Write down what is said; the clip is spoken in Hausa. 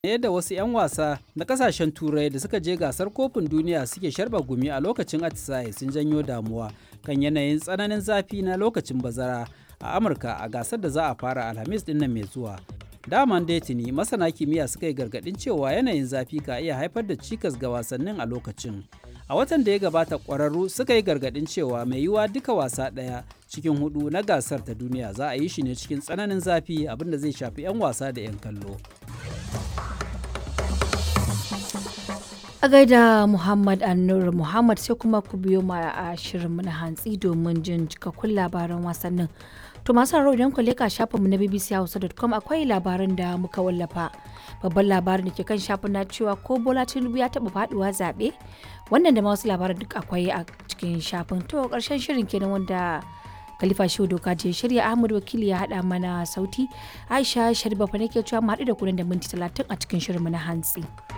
Yadda wasu 'yan wasa na kasashen turai da suka je gasar kofin duniya suke sharba gumi a lokacin atisaye sun janyo damuwa kan yanayin tsananin zafi na lokacin bazara a Amurka a gasar da za a fara Alhamis dinnan mai zuwa. Daman dai tuni masana kimiyya suka yi gargadin cewa yanayin zafi ka iya haifar da cikas ga wasannin a lokacin. A watan da ya gabata ƙwararru suka yi gargadin cewa mai yiwuwa duka wasa ɗaya cikin 4 na gasar ta duniya za a yi shi ne cikin tsananin zafi, abinda zai shafi 'yan wasa da 'yan kallo. A gaida Muhammad Annur Muhammad, sai kuma ku biyo ma a shirinmu na hantsi domin jin cikakkun labaran wasannin. To masu sauraro idan ku leka shafinmu na bbchausa.com akwai labaran da muka wallafa. Babban labarin da ke kan shafin na cewa ko Bola Tinubu ya taɓa faɗuwa zaɓe. Wannan da ma wasu labaran duk akwai a cikin shafin. To ƙarshen shirin kenan wanda Khalifa Shehu Doka je shirya, Ahmad Wakili ya haɗa mana sauti. Aisha Sharifa fa nake cewa mu haɗu da ku nan da minti 30 a cikin shirinmu na hantsi.